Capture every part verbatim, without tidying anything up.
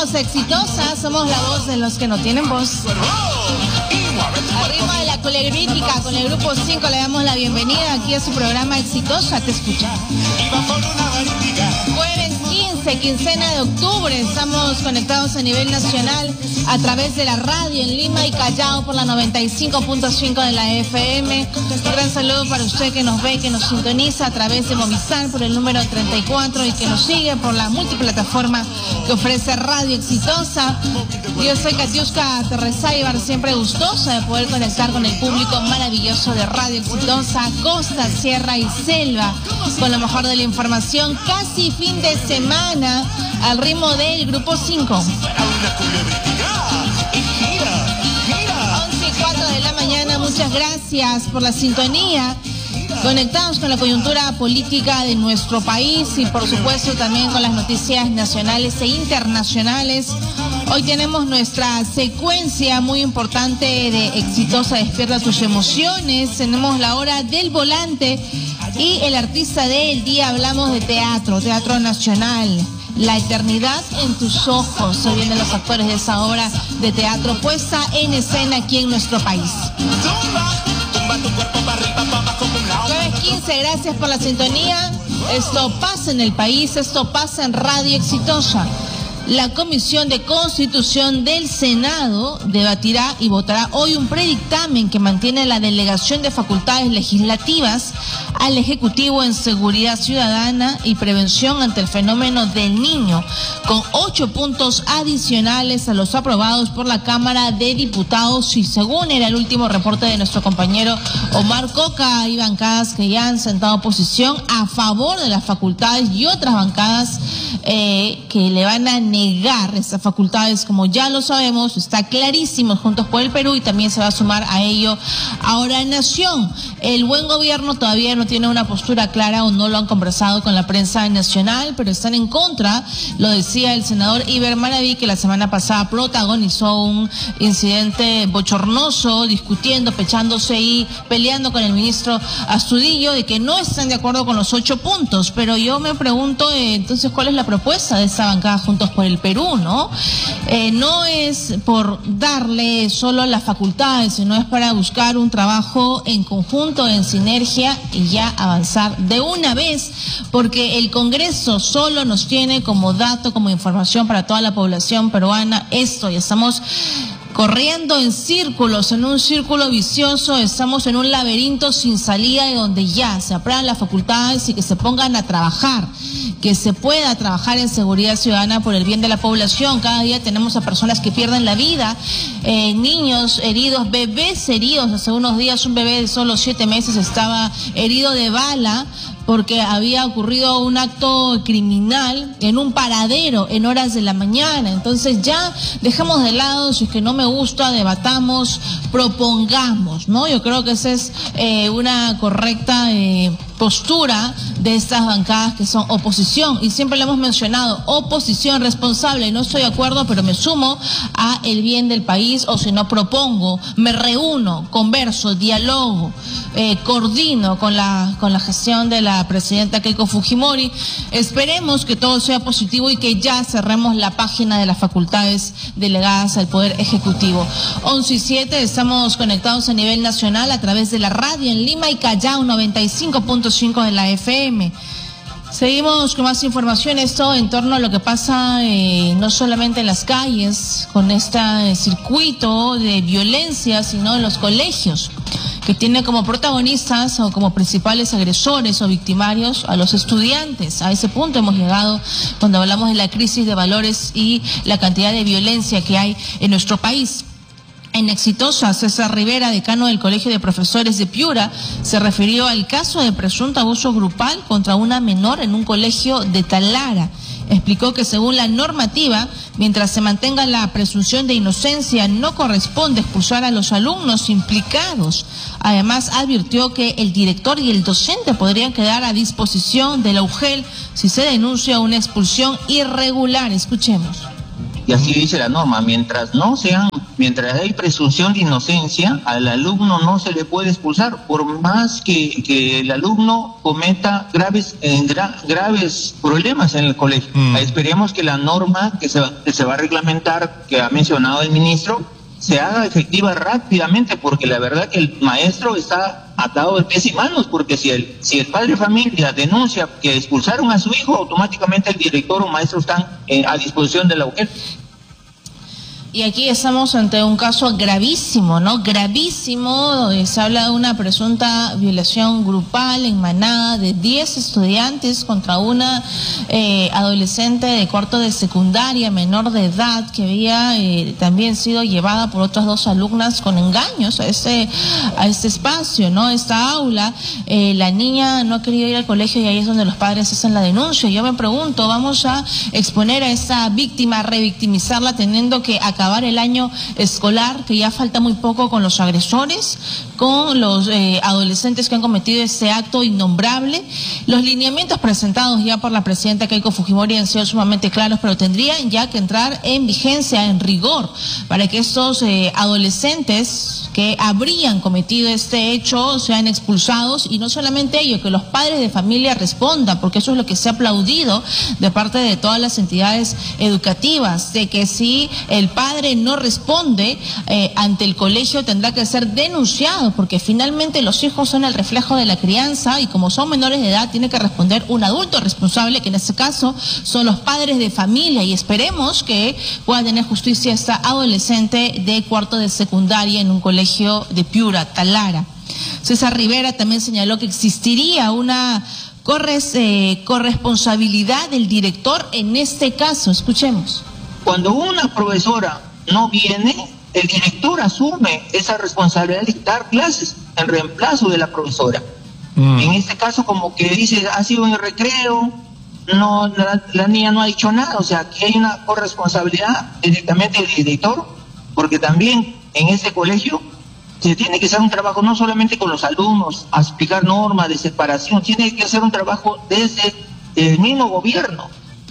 somos exitosas, somos la voz de los que no tienen voz. Al ritmo de la colegrítica, con el grupo cinco le damos la bienvenida aquí a su programa Exitosa Te Escucha. Jueves quince, quincena de octubre, estamos conectados a nivel nacional a través de la radio en Lima y Callao por la noventa y cinco punto cinco de la F M. Un gran saludo para usted que nos ve, que nos sintoniza a través de Movistar por el número treinta y cuatro y que nos sigue por la multiplataforma que ofrece Radio Exitosa. Yo soy Katiuska Terresáibar, siempre gustosa de poder conectar con el público maravilloso de Radio Exitosa, costa, sierra y selva, con lo mejor de la información, casi fin de semana, al ritmo del grupo cinco. once y cuatro de la mañana, muchas gracias por la sintonía. Conectados con la coyuntura política de nuestro país y por supuesto también con las noticias nacionales e internacionales. Hoy tenemos nuestra secuencia muy importante de Exitosa Despierta Tus Emociones. Tenemos la hora del volante y el artista del día. Hablamos de teatro, teatro nacional. La eternidad en tus ojos. Se vienen los actores de esa obra de teatro puesta en escena aquí en nuestro país. Jueves quince, gracias por la sintonía. Esto pasa en el país, esto pasa en Radio Exitosa. La Comisión de Constitución del Senado debatirá y votará hoy un predictamen que mantiene la delegación de facultades legislativas al Ejecutivo en seguridad ciudadana y prevención ante el fenómeno del niño, con ocho puntos adicionales a los aprobados por la Cámara de Diputados y según era el último reporte de nuestro compañero Omar Coca, hay bancadas que ya han sentado posición a favor de las facultades y otras bancadas eh, que le van a negar esas facultades, como ya lo sabemos, está clarísimo, Juntos por el Perú, y también se va a sumar a ello ahora Nación. El buen gobierno todavía no tiene una postura clara o no lo han conversado con la prensa nacional, pero están en contra, lo decía el senador Iber Maraví, que la semana pasada protagonizó un incidente bochornoso, discutiendo, pechándose y peleando con el ministro Astudillo, de que no están de acuerdo con los ocho puntos, pero yo me pregunto, eh, entonces, ¿cuál es la propuesta de esta bancada Juntos por el Perú, no? Eh, no es por darle solo las facultades, sino es para buscar un trabajo en conjunto, en sinergia y ya avanzar de una vez, porque el Congreso solo nos tiene como dato, como información para toda la población peruana esto, y estamos corriendo en círculos, en un círculo vicioso, estamos en un laberinto sin salida de donde ya se aprueban las facultades y que se pongan a trabajar, que se pueda trabajar en seguridad ciudadana por el bien de la población. Cada día tenemos a personas que pierden la vida, eh, niños heridos, bebés heridos. Hace unos días un bebé de solo siete meses estaba herido de bala porque había ocurrido un acto criminal en un paradero en horas de la mañana. Entonces ya dejamos de lado, si es que no me gusta, debatamos, propongamos, ¿no? Yo creo que esa es eh, una correcta eh, postura de estas bancadas que son oposición, y siempre lo hemos mencionado, oposición responsable. No estoy de acuerdo, pero me sumo a el bien del país, o si no propongo, me reúno, converso, dialogo, eh, coordino con la, con la gestión de la presidenta Keiko Fujimori. Esperemos que todo sea positivo y que ya cerremos la página de las facultades delegadas al Poder Ejecutivo. once y siete, estamos conectados a nivel nacional a través de la radio en Lima y Callao, noventa y cinco punto cinco de la F M. Seguimos con más información, esto en torno a lo que pasa eh, no solamente en las calles, con este circuito de violencia, sino en los colegios, que tiene como protagonistas o como principales agresores o victimarios a los estudiantes. A ese punto hemos llegado cuando hablamos de la crisis de valores y la cantidad de violencia que hay en nuestro país. En Exitosa, César Rivera, decano del Colegio de Profesores de Piura, se refirió al caso de presunto abuso grupal contra una menor en un colegio de Talara. Explicó que según la normativa, mientras se mantenga la presunción de inocencia, no corresponde expulsar a los alumnos implicados. Además, advirtió que el director y el docente podrían quedar a disposición de la U G E L si se denuncia una expulsión irregular. Escuchemos. Y así dice la norma, mientras no sean, mientras hay presunción de inocencia, al alumno no se le puede expulsar, por más que, que el alumno cometa graves, eh, gra, graves problemas en el colegio. Mm. Esperemos que la norma que se, que se va a reglamentar, que ha mencionado el ministro, se haga efectiva rápidamente, porque la verdad que el maestro está atado de pies y manos, porque si el, si el padre de familia denuncia que expulsaron a su hijo, automáticamente el director o maestro están eh, a disposición de la U G E L. Y aquí estamos ante un caso gravísimo, ¿no? Gravísimo. Se habla de una presunta violación grupal en manada de diez estudiantes contra una eh, adolescente de cuarto de secundaria, menor de edad, que había eh, también sido llevada por otras dos alumnas con engaños a este, a este espacio, ¿no? Esta aula. Eh, la niña no ha querido ir al colegio y ahí es donde los padres hacen la denuncia. Yo me pregunto, ¿vamos a exponer a esa víctima, a revictimizarla, teniendo que acabar el año escolar, que ya falta muy poco, con los agresores, con los eh, adolescentes que han cometido este acto innombrable? Los lineamientos presentados ya por la presidenta Keiko Fujimori han sido sumamente claros, pero tendrían ya que entrar en vigencia, en rigor, para que estos eh, adolescentes que habrían cometido este hecho sean expulsados, y no solamente ello, que los padres de familia respondan, porque eso es lo que se ha aplaudido de parte de todas las entidades educativas, de que si el padre no responde eh, ante el colegio, tendrá que ser denunciado, porque finalmente los hijos son el reflejo de la crianza, y como son menores de edad tiene que responder un adulto responsable, que en este caso son los padres de familia, y esperemos que pueda tener justicia esta adolescente de cuarto de secundaria en un colegio de Piura, Talara. César Rivera también señaló que existiría una corres, eh, corresponsabilidad del director en este caso. Escuchemos. Cuando una profesora no viene, el director asume esa responsabilidad de dictar clases en reemplazo de la profesora. Mm. En este caso, como que dice, ha sido en el recreo, no, la, la niña no ha dicho nada, o sea, que hay una corresponsabilidad directamente del director, porque también en este colegio se tiene que hacer un trabajo no solamente con los alumnos, a explicar normas de separación, tiene que hacer un trabajo desde el mismo gobierno.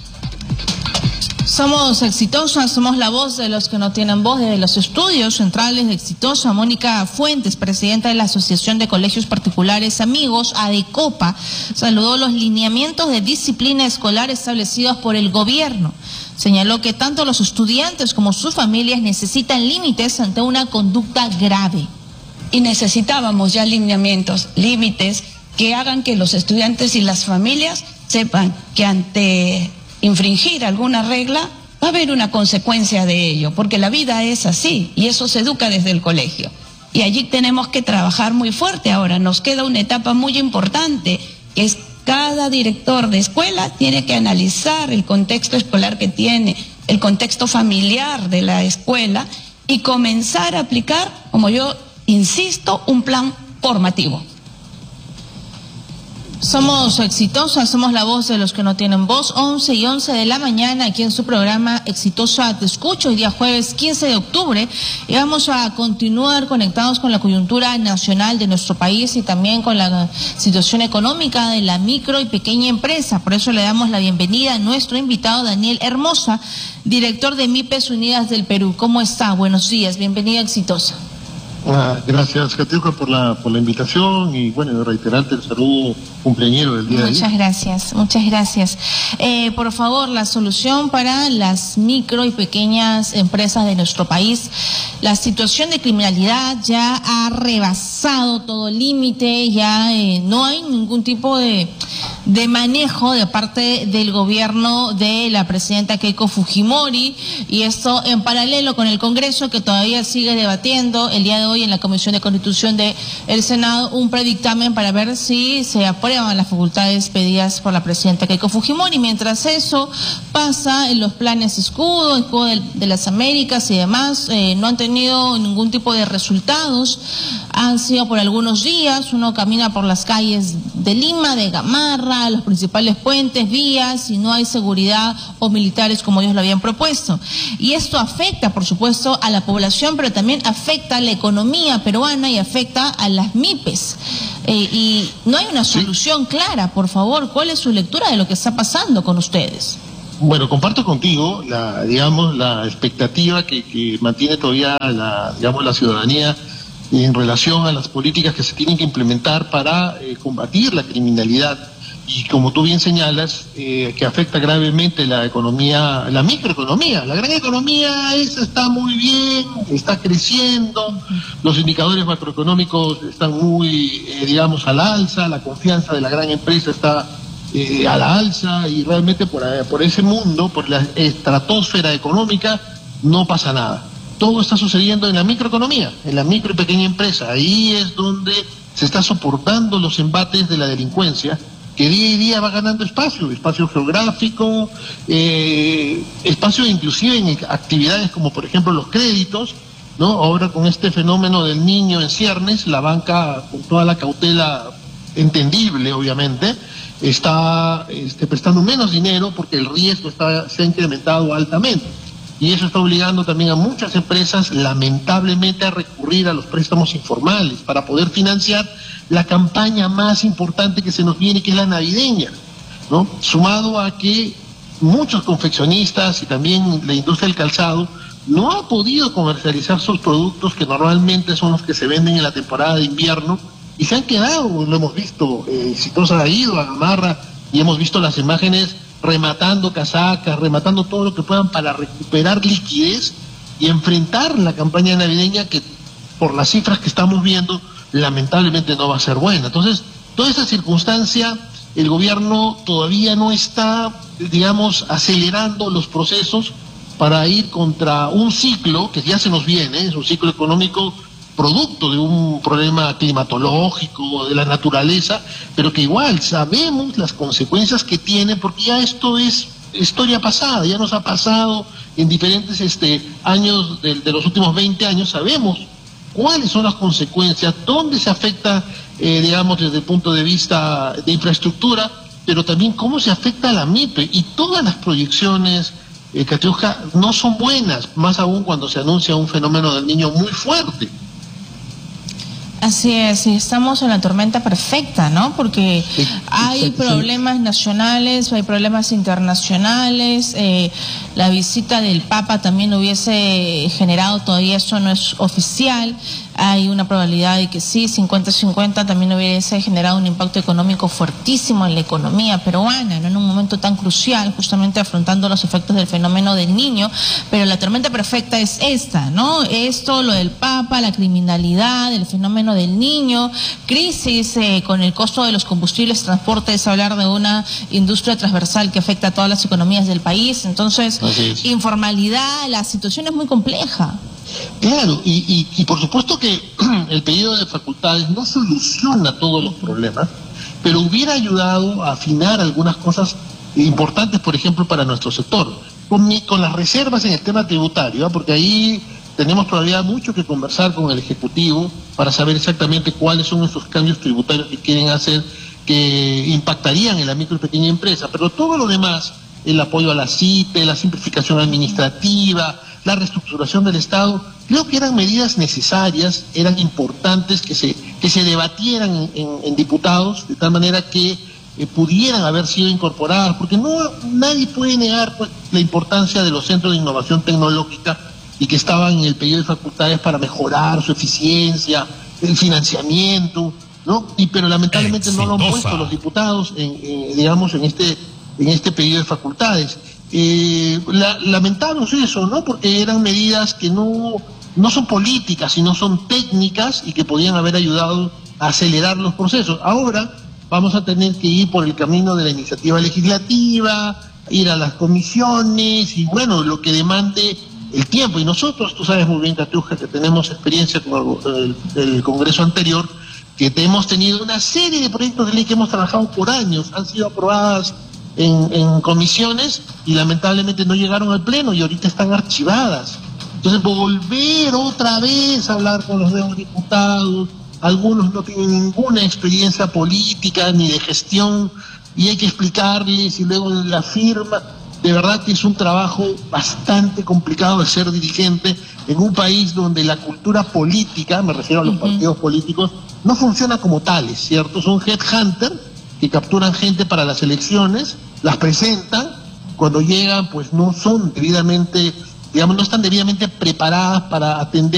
Somos Exitosa, somos la voz de los que no tienen voz. Desde los estudios centrales de Exitosa, Mónica Fuentes, presidenta de la Asociación de Colegios Particulares Amigos, ADECOPA, saludó los lineamientos de disciplina escolar establecidos por el gobierno. Señaló que tanto los estudiantes como sus familias necesitan límites ante una conducta grave. Y necesitábamos ya lineamientos, límites que hagan que los estudiantes y las familias sepan que ante infringir alguna regla va a haber una consecuencia de ello, porque la vida es así y eso se educa desde el colegio. Y allí tenemos que trabajar muy fuerte. Ahora nos queda una etapa muy importante, que es cada director de escuela tiene que analizar el contexto escolar que tiene, el contexto familiar de la escuela, y comenzar a aplicar, como yo insisto, un plan formativo. Somos Exitosas, somos la voz de los que no tienen voz. Once y once de la mañana, aquí en su programa Exitosa Te Escucho, hoy día jueves quince de octubre, y vamos a continuar conectados con la coyuntura nacional de nuestro país y también con la situación económica de la micro y pequeña empresa. Por eso le damos la bienvenida a nuestro invitado Daniel Hermosa, director de MIPES Unidas del Perú. ¿Cómo está? Buenos días, bienvenido a Exitosa. Ah, gracias, Catiuca, por la, por la invitación, y bueno, reiterarte el saludo cumpleañero del día de hoy. Muchas gracias, muchas gracias. Eh, por favor, la solución para las micro y pequeñas empresas de nuestro país. La situación de criminalidad ya ha rebasado todo límite, ya eh, no hay ningún tipo de, de manejo de parte del gobierno de la presidenta Keiko Fujimori, y esto en paralelo con el Congreso, que todavía sigue debatiendo el día de hoy en la Comisión de Constitución del Senado un predictamen para ver si se aprueban las facultades pedidas por la presidenta Keiko Fujimori. Mientras eso pasa, en los planes escudo, escudo de, de las Américas y demás, eh, no han tenido ningún tipo de resultados. Han sido por algunos días, uno camina por las calles de Lima, de Gamarra, los principales puentes, vías, y no hay seguridad o militares como ellos lo habían propuesto. Y esto afecta, por supuesto, a la población, pero también afecta a la economía peruana y afecta a las MIPES. Eh, y no hay una solución clara. Por favor, ¿cuál es su lectura de lo que está pasando con ustedes? Bueno, comparto contigo la, digamos, la expectativa que, que mantiene todavía la, digamos, la ciudadanía en relación a las políticas que se tienen que implementar para eh, combatir la criminalidad. Y como tú bien señalas, eh, que afecta gravemente la economía, la microeconomía. La gran economía esa está muy bien, está creciendo, los indicadores macroeconómicos están muy, eh, digamos, al alza, la confianza de la gran empresa está eh, a la alza, y realmente por, por ese mundo, por la estratosfera económica, no pasa nada. Todo está sucediendo en la microeconomía, en la micro y pequeña empresa. Ahí es donde se está soportando los embates de la delincuencia, que día y día va ganando espacio, espacio geográfico, eh, espacio inclusive en actividades como por ejemplo los créditos, ¿no? Ahora con este fenómeno del niño en ciernes, la banca, con toda la cautela entendible obviamente, está este, prestando menos dinero porque el riesgo está, se ha incrementado altamente. Y eso está obligando también a muchas empresas, lamentablemente, a recurrir a los préstamos informales para poder financiar la campaña más importante que se nos viene, que es la navideña, ¿no? Sumado a que muchos confeccionistas y también la industria del calzado no ha podido comercializar sus productos, que normalmente son los que se venden en la temporada de invierno, y se han quedado, lo hemos visto, eh, Exitosa ha ido a Gamarra y hemos visto las imágenes rematando casacas, rematando todo lo que puedan para recuperar liquidez y enfrentar la campaña navideña, que por las cifras que estamos viendo lamentablemente no va a ser buena. Entonces, toda esa circunstancia, el gobierno todavía no está, digamos, acelerando los procesos para ir contra un ciclo que ya se nos viene, es un ciclo económico producto de un problema climatológico, de la naturaleza, pero que igual sabemos las consecuencias que tiene, porque ya esto es historia pasada, ya nos ha pasado en diferentes este, años de, de los últimos veinte años, sabemos cuáles son las consecuencias, dónde se afecta, eh, digamos, desde el punto de vista de infraestructura, pero también cómo se afecta a la M I P E, y todas las proyecciones, eh, Catiusca, no son buenas, más aún cuando se anuncia un fenómeno del niño muy fuerte. Así es, y estamos en la tormenta perfecta, ¿no? Porque sí, hay sí, problemas sí. nacionales, hay problemas internacionales, eh, la visita del Papa también hubiese generado, todavía eso no es oficial, hay una probabilidad de que sí, cincuenta cincuenta, también hubiese generado un impacto económico fuertísimo en la economía peruana, ¿no? En un momento tan crucial, justamente afrontando los efectos del fenómeno del niño, pero la tormenta perfecta es esta, ¿no? Esto, lo del Papa, la criminalidad, el fenómeno del niño, crisis eh, con el costo de los combustibles, transportes, hablar de una industria transversal que afecta a todas las economías del país, entonces, informalidad, la situación es muy compleja. Claro, y, y, y por supuesto que el pedido de facultades no soluciona todos los problemas, pero hubiera ayudado a afinar algunas cosas importantes, por ejemplo, para nuestro sector, con, con las reservas en el tema tributario, ¿eh? Porque ahí tenemos todavía mucho que conversar con el Ejecutivo para saber exactamente cuáles son esos cambios tributarios que quieren hacer, que impactarían en la micro y pequeña empresa, pero todo lo demás, el apoyo a la C I T E, la simplificación administrativa, la reestructuración del Estado, creo que eran medidas necesarias, eran importantes que se, que se debatieran en, en, en diputados, de tal manera que eh, pudieran haber sido incorporadas, porque no nadie puede negar pues, la importancia de los centros de innovación tecnológica y que estaban en el pedido de facultades para mejorar su eficiencia, el financiamiento, ¿no? Y pero lamentablemente Exitosa. No lo han puesto los diputados, en, eh, digamos, en este, en este pedido de facultades. Eh, la, lamentamos eso, ¿no? Porque eran medidas que no, no son políticas, sino son técnicas y que podían haber ayudado a acelerar los procesos. Ahora vamos a tener que ir por el camino de la iniciativa legislativa, ir a las comisiones y bueno, lo que demande el tiempo. Y nosotros, tú sabes muy bien, Catiusca, que tenemos experiencia con el, el, el Congreso anterior, que hemos tenido una serie de proyectos de ley que hemos trabajado por años, han sido aprobadas En, en comisiones y lamentablemente no llegaron al pleno y ahorita están archivadas. Entonces volver otra vez a hablar con los nuevos diputados, algunos no tienen ninguna experiencia política ni de gestión y hay que explicarles y luego la firma, de verdad que es un trabajo bastante complicado de ser dirigente en un país donde la cultura política, me refiero a los uh-huh. partidos políticos, no funciona como tales, ¿cierto? Son headhunters que capturan gente para las elecciones, las presentan cuando llegan pues no son debidamente, digamos, no están debidamente preparadas para atender